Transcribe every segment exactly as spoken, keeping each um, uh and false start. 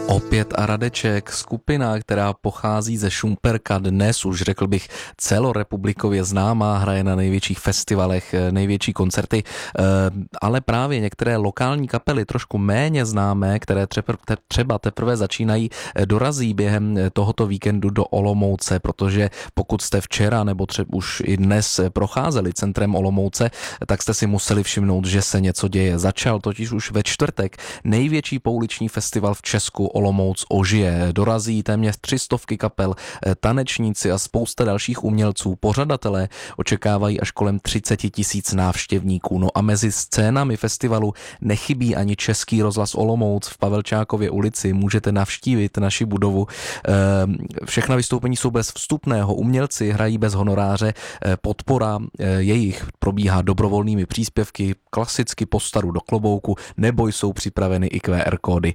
Opět a Radeček, skupina, která pochází ze Šumperka, dnes už řekl bych celorepublikově známá, hraje na největších festivalech, největší koncerty, ale právě některé lokální kapely, trošku méně známé, které třeba teprve začínají, dorazí během tohoto víkendu do Olomouce, protože pokud jste včera nebo třeba už i dnes procházeli centrem Olomouce, tak jste si museli všimnout, že se něco děje. Začal totiž už ve čtvrtek největší pouliční festival v Česku Olomouc ožije. Dorazí téměř tři stovky kapel, tanečníci a spousta dalších umělců. Pořadatelé očekávají až kolem třicet tisíc návštěvníků. No a mezi scénami festivalu nechybí ani Český rozhlas Olomouc. V Pavelčákově ulici můžete navštívit naši budovu. Všechna vystoupení jsou bez vstupného. Umělci hrají bez honoráře. Podpora jejich probíhá dobrovolnými příspěvky, klasicky po staru do klobouku, nebo jsou připraveny i Q R kódy.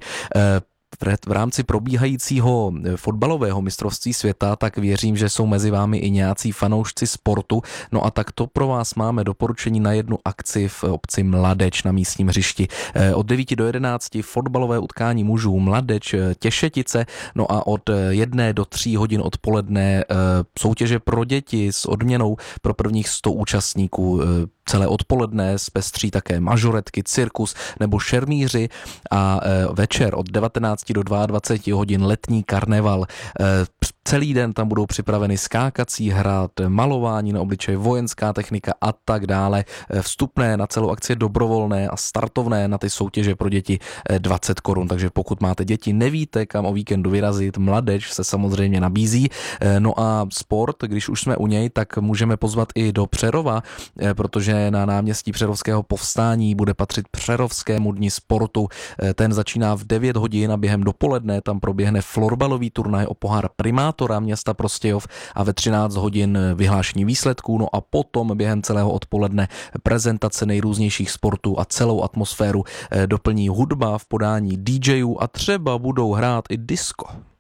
V rámci probíhajícího fotbalového mistrovství světa, tak věřím, že jsou mezi vámi i nějací fanoušci sportu. No a tak to pro vás máme doporučení na jednu akci v obci Mladeč na místním hřišti. Od devíti do jedenácti fotbalové utkání mužů Mladeč Těšetice, no a od jedné do tří hodin odpoledne soutěže pro děti s odměnou pro prvních sto účastníků. Celé odpoledne zpestří také mažoretky, cirkus nebo šermíři a večer od devatenácti do dvaceti dvou hodin letní karneval. Celý den tam budou připraveny skákací hrad, malování na obličeji, vojenská technika a tak dále. Vstupné na celou akci dobrovolné a startovné na ty soutěže pro děti dvacet korun. Takže pokud máte děti, nevíte, kam o víkendu vyrazit, Mladeč se samozřejmě nabízí. No a sport, když už jsme u něj, tak můžeme pozvat i do Přerova, protože na náměstí Přerovského povstání bude patřit Přerovskému dni sportu. Ten začíná v devět hodin a během dopoledne tam proběhne florbalový turnaj o pohár primátora města Prostějov a ve třináct hodin vyhlášení výsledků, no a potom během celého odpoledne prezentace nejrůznějších sportů a celou atmosféru doplní hudba v podání D J ů a třeba budou hrát i disco.